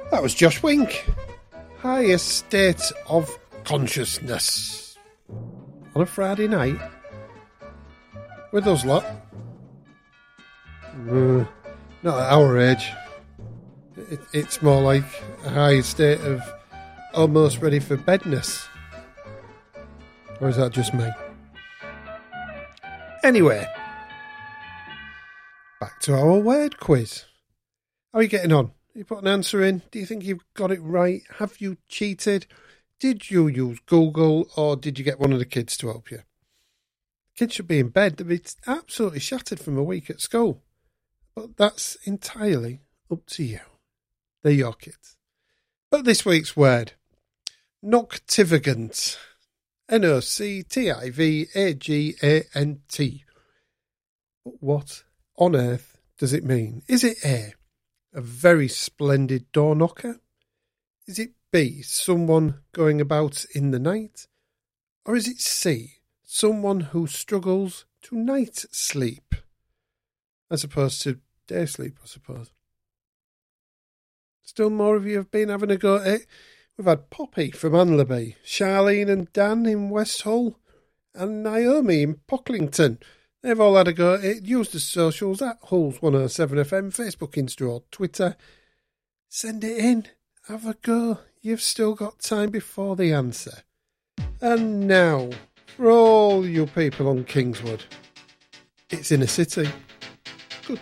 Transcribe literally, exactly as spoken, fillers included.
That was Josh Wink. Highest state of consciousness. On a Friday night. With us lot. Uh, not at our age. It, it's more like a high state of almost ready for bedness. Or is that just me? Anyway. Back to our word quiz. How are you getting on? You put an answer in. Do you think you've got it right? Have you cheated? Did you use Google or did you get one of the kids to help you? Kids should be in bed. They'll be absolutely shattered from a week at school. But that's entirely up to you. They're your kids. But this week's word. Noctivagant. N O C T I V A G A N T. What on earth does it mean? Is it A, a very splendid door knocker? Is it B, someone going about in the night? Or is it C, someone who struggles to night sleep? As opposed to day sleep, I suppose. Still more of you have been having a go at it. We've had Poppy from Anlaby, Charlene and Dan in West Hull, and Naomi in Pocklington. They've all had a go at it. Use the socials at Hulls one oh seven F M, Facebook, Insta or Twitter. Send it in. Have a go. You've still got time before the answer. And now, for all you people on Kingswood, it's Inner City.